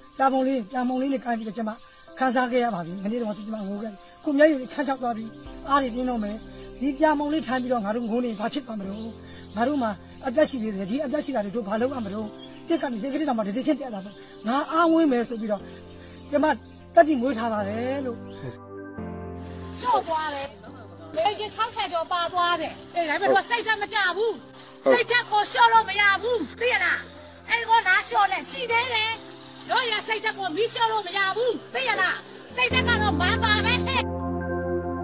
ပြာမုံလေးနဲ့ကိုင်းပြီးတော့ကျမခန်းစားခဲ့ရပါပြီမနေ့တော့ကျမငိုခဲ့ကိုမျက်ရည်ခန်းချောက်သွားပြီးအားတွေပြင်းတော့မယ်ဒီပြာမုံလေးထိုင်ပြီးတော့ငါတို့ငိုနေဘာဖြစ်သွားမလို့ငါတို့မှာအသက်ရှိသေးတယ်ဒီအသက်ရှိတာတွေတို့ဘာလုပ်ရမလို့တက်ကနေစိတ်ကလေးတောင်မှတတိချင်းတက်လာတော့ငါအားဝင်းမယ်ဆိုပြီးတော့ကျမတက်တိမွေးထားပါတယ်လို့ကျော်သွားတယ်လေကြီး60ကျော်ပါသွားတယ်အေးဒါပေမဲ့စိတ်တက်မကြဘူးစိတ်တက်ကိုလျှော့လို့မရဘူးသိရလားအဲ့ကောလားလျှော့လဲရှိသေးတယ်တို့ရစိတ်တက်ကိုမီးလျှော့လို့မရဘူးသိရလားစိတ်တက်ကတော့ဘာပါပဲ